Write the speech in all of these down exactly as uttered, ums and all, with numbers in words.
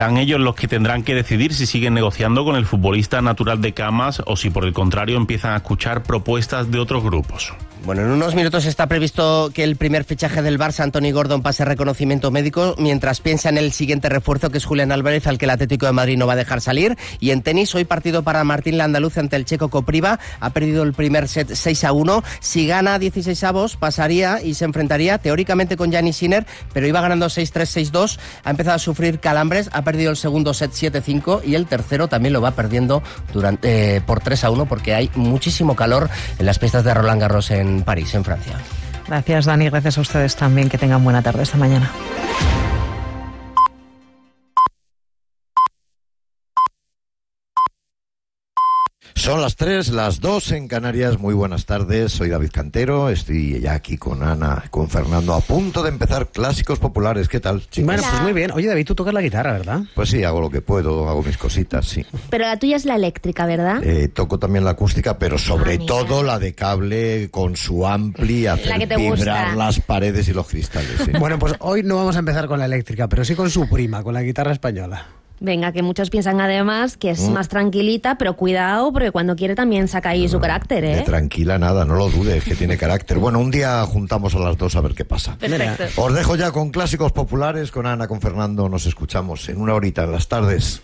Serán ellos los que tendrán que decidir si siguen negociando con el futbolista natural de Camas o si por el contrario empiezan a escuchar propuestas de otros grupos. Bueno, en unos minutos está previsto que el primer fichaje del Barça, Anthony Gordon, pase reconocimiento médico, mientras piensa en el siguiente refuerzo, que es Julián Álvarez, al que el Atlético de Madrid no va a dejar salir. Y en tenis, hoy partido para Martín Landaluz ante el checo Kopriva. Ha perdido el primer set seis a uno. Si gana dieciséis avos, pasaría y se enfrentaría teóricamente con Gianni Sinner, pero iba ganando seis tres, seis dos. Ha empezado a sufrir calambres, ha perdido el segundo set siete cinco y el tercero también lo va perdiendo durante, eh, por tres a uno, porque hay muchísimo calor en las pistas de Roland Garros en en París, en Francia. Gracias, Dani. Gracias a ustedes también. Que tengan buena tarde esta mañana. Son las tres, las dos en Canarias. Muy buenas tardes, soy David Cantero, estoy ya aquí con Ana, con Fernando, a punto de empezar Clásicos Populares. ¿Qué tal, chicos? Bueno, pues muy bien. Oye, David, tú tocas la guitarra, ¿verdad? Pues sí, hago lo que puedo, hago mis cositas, sí. Pero la tuya es la eléctrica, ¿verdad? Eh, toco también la acústica, pero sobre ah, todo la de cable, con su ampli, hacer vibrar gusta. las paredes y los cristales. ¿Sí? Bueno, pues hoy no vamos a empezar con la eléctrica, pero sí con su prima, con la guitarra española. Venga, que muchos piensan además que es mm. más tranquilita, pero cuidado, porque cuando quiere también saca ahí no, su carácter, ¿eh? De tranquila nada, no lo dudes, que tiene carácter. Bueno, un día juntamos a las dos a ver qué pasa. Perfecto. Os dejo ya con Clásicos Populares, con Ana, con Fernando, nos escuchamos en una horita en las tardes.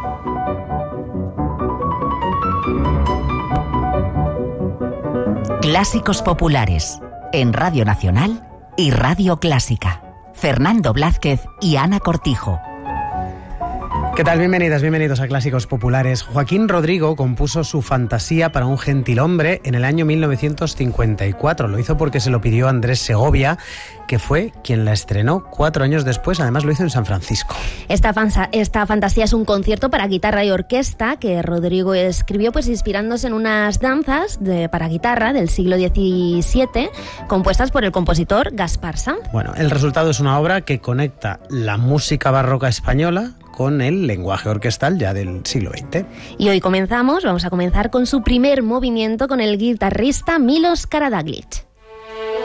Clásicos Populares, en Radio Nacional y Radio Clásica. Fernando Blázquez y Ana Cortijo. ¿Qué tal? Bienvenidas, bienvenidos a Clásicos Populares. Joaquín Rodrigo compuso su Fantasía para un gentilhombre en el año mil novecientos cincuenta y cuatro. Lo hizo porque se lo pidió Andrés Segovia, que fue quien la estrenó cuatro años después. Además lo hizo en San Francisco. Esta, fansa, esta fantasía es un concierto para guitarra y orquesta que Rodrigo escribió pues inspirándose en unas danzas de, para guitarra del siglo diecisiete compuestas por el compositor Gaspar Sanz. Bueno, el resultado es una obra que conecta la música barroca española con el lenguaje orquestal ya del siglo veinte. Y hoy comenzamos, vamos a comenzar con su primer movimiento con el guitarrista Milos Karađagić.